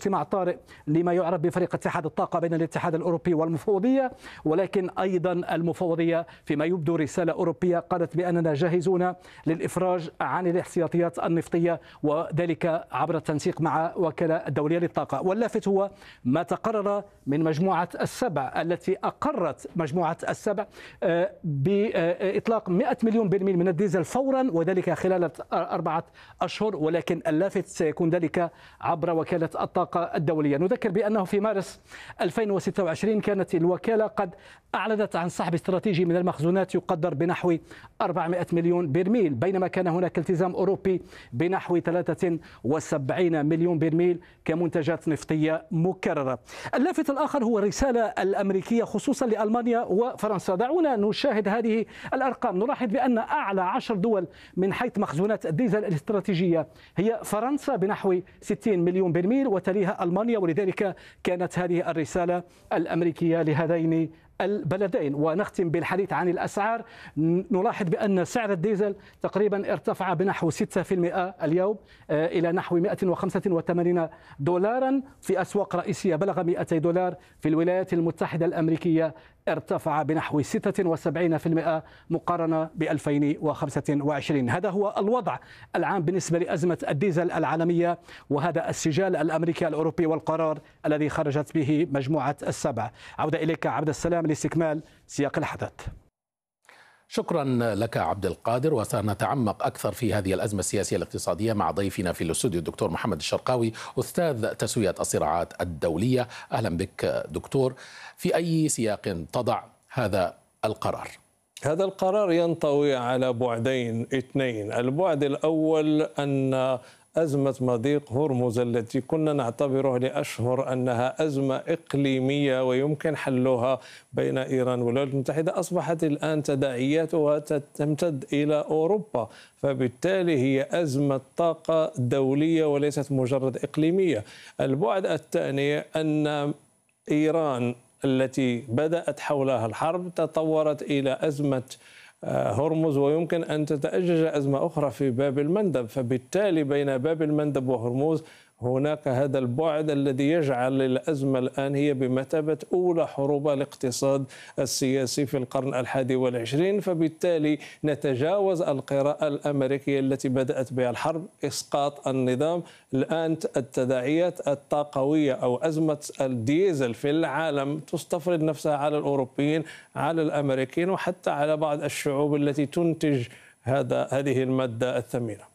اجتماع طارئ لما يعرف بفريق اتحاد الطاقة بين الاتحاد الأوروبي والمفوضية، ولكن أيضا المفوضية فيما يبدو رسالة أوروبية قالت بأننا جاهزون للإفراج عن الاحتياطيات النفطية، وذلك عبر التنسيق مع وكالة الدولية للطاقة. واللافت هو ما تقرر من مجموعة السبع التي أقرت مجموعة السبع بإطلاق 100 مليون برميل من الديزل فورا، وذلك خلال 4 أشهر، ولكن اللافت سيكون ذلك عبر وكالة الطاقة الدولية. نذكر بأنه في مارس 2026 كانت الوكالة قد أعلنت عن سحب استراتيجي من المخزونات يقدر بنحو 400 مليون برميل، بينما كان هناك التزام أوروبي بنحو 73 مليون برميل كمنتجات نفطية مكررة. اللافت الآخر هو الرسالة الأمريكية خصوصا لألمانيا وفرنسا. دعونا نشاهد هذه الأرقام. نلاحظ بأن أعلى 10 دول من حيث مخزونات الديزل الاستراتيجية هي فرنسا بنحو 60 مليون برميل، وتليها ألمانيا، ولذلك كانت هذه الرسالة الأمريكية لهذين البلدين. ونختم بالحديث عن الأسعار. نلاحظ بأن سعر الديزل تقريبا ارتفع بنحو 6% اليوم إلى نحو 185 دولارا في أسواق رئيسية، بلغ 200 دولار. في الولايات المتحدة الأمريكية ارتفع بنحو 76% مقارنة ب 2025. هذا هو الوضع العام بالنسبة لأزمة الديزل العالمية، وهذا السجال الأمريكي الأوروبي والقرار الذي خرجت به مجموعة السبع. عودة إليك عبد السلام لاستكمال سياق الحدث. شكرا لك عبد القادر، وسنتعمق أكثر في هذه الأزمة السياسية الاقتصادية مع ضيفنا في الاستوديو الدكتور محمد الشرقاوي، أستاذ تسوية الصراعات الدولية. أهلا بك دكتور. في أي سياق تضع هذا القرار؟ هذا القرار ينطوي على بعدين اثنين. البعد الأول أن أزمة مضيق هرمز التي كنا نعتبرها لأشهر أنها أزمة إقليمية ويمكن حلها بين إيران والولايات المتحدة أصبحت الآن تداعياتها تمتد إلى أوروبا، فبالتالي هي أزمة طاقة دولية وليست مجرد إقليمية. البعد الثاني أن إيران التي بدأت حولها الحرب تطورت إلى أزمة هرمز، ويمكن أن تتأجج أزمة أخرى في باب المندب، فبالتالي بين باب المندب وهرمز هناك هذا البعد الذي يجعل الأزمة الآن هي بمثابة أولى حروب الاقتصاد السياسي في القرن 21. فبالتالي نتجاوز القراءة الأمريكية التي بدأت بها الحرب إسقاط النظام. الآن التداعيات الطاقوية أو أزمة الديزل في العالم تستفرض نفسها على الأوروبيين، على الأمريكيين، وحتى على بعض الشعوب التي تنتج هذه المادة الثمينة.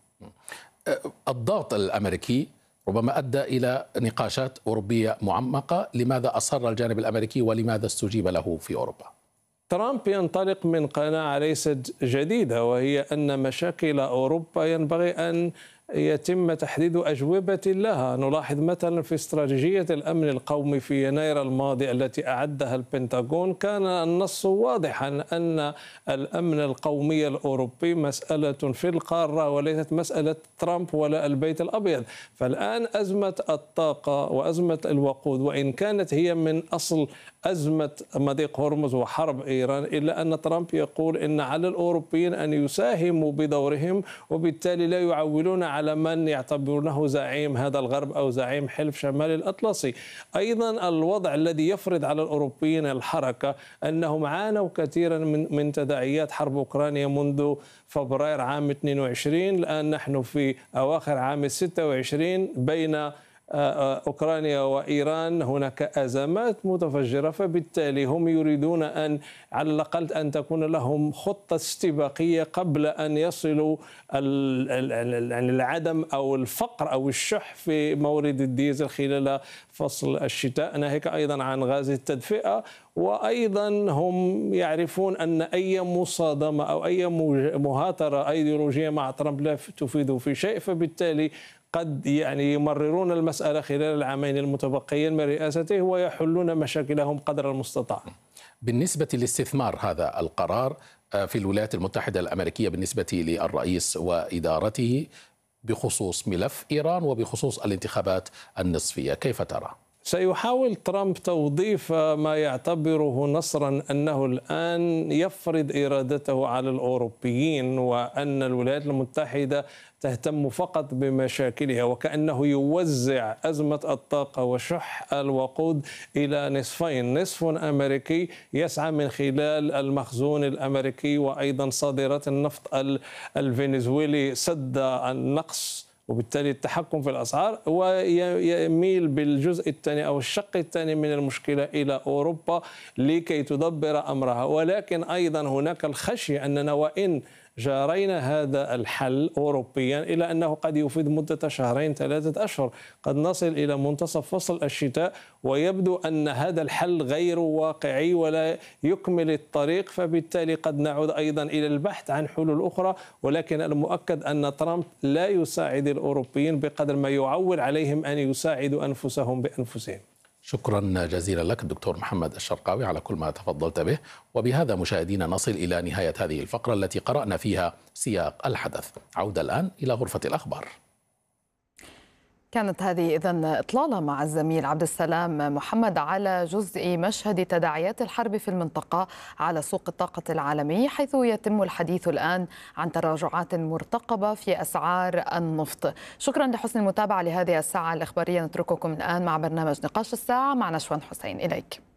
الضغط الأمريكي ربما أدى إلى نقاشات أوروبية معمقة. لماذا أصر الجانب الأمريكي ولماذا استجيب له في أوروبا؟ ترامب ينطلق من قناعة ليست جديدة، وهي أن مشاكل أوروبا ينبغي أن يتم تحديد أجوبة لها. نلاحظ مثلا في استراتيجية الأمن القومي في يناير الماضي التي أعدها البنتاغون كان النص واضحا أن الأمن القومي الأوروبي مسألة في القارة وليست مسألة ترامب ولا البيت الأبيض. فالآن أزمة الطاقة وأزمة الوقود وإن كانت هي من أصل أزمة مضيق هرمز وحرب إيران، إلا أن ترامب يقول إن على الأوروبيين أن يساهموا بدورهم، وبالتالي لا يعولون على من يعتبرونه زعيم هذا الغرب أو زعيم حلف شمال الأطلسي. أيضا الوضع الذي يفرض على الأوروبيين الحركة أنهم عانوا كثيرا من تداعيات حرب أوكرانيا منذ فبراير عام 22. الآن نحن في أواخر عام 26 بين أوكرانيا وإيران هناك أزمات متفجرة، فبالتالي هم يريدون أن على الأقل أن تكون لهم خطة استباقية قبل أن يصلوا العدم أو الفقر أو الشح في مورد الديزل خلال فصل الشتاء، ناهيك أيضا عن غاز التدفئة. وأيضا هم يعرفون أن أي مصادمة أو أي مهاترة أيديولوجية مع ترامب لا تفيد في شيء، فبالتالي قد يمررون المسألة خلال العامين المتبقيين من رئاسته ويحلون مشاكلهم قدر المستطاع. بالنسبة للاستثمار هذا القرار في الولايات المتحدة الأمريكية بالنسبة للرئيس وإدارته بخصوص ملف إيران وبخصوص الانتخابات النصفية، كيف ترى؟ سيحاول ترامب توظيف ما يعتبره نصرا أنه الآن يفرض إرادته على الأوروبيين، وأن الولايات المتحدة تهتم فقط بمشاكلها، وكأنه يوزع أزمة الطاقة وشح الوقود إلى نصفين: نصف أمريكي يسعى من خلال المخزون الأمريكي وأيضا صادرات النفط الفنزويلي سد النقص وبالتالي التحكم في الأسعار، ويميل بالجزء الثاني أو الشق الثاني من المشكلة إلى أوروبا لكي تدبر أمرها. ولكن أيضا هناك الخشية أننا وإن جارينا هذا الحل أوروبيا إلى أنه قد يفيد مدة شهرين 3 أشهر، قد نصل إلى منتصف فصل الشتاء ويبدو أن هذا الحل غير واقعي ولا يكمل الطريق، فبالتالي قد نعود أيضا إلى البحث عن حلول أخرى. ولكن المؤكد أن ترامب لا يساعد الأوروبيين بقدر ما يعول عليهم أن يساعدوا أنفسهم بأنفسهم. شكرا جزيلا لك الدكتور محمد الشرقاوي على كل ما تفضلت به. وبهذا مشاهدينا نصل إلى نهاية هذه الفقرة التي قرأنا فيها سياق الحدث. عودة الآن إلى غرفة الأخبار. كانت هذه إذن إطلالة مع الزميل عبد السلام محمد على جزء مشهد تداعيات الحرب في المنطقة على سوق الطاقة العالمي، حيث يتم الحديث الآن عن تراجعات مرتقبة في أسعار النفط. شكرا لحسن المتابعة لهذه الساعة الإخبارية. نترككم الآن مع برنامج نقاش الساعة مع نشوان حسين. إليك.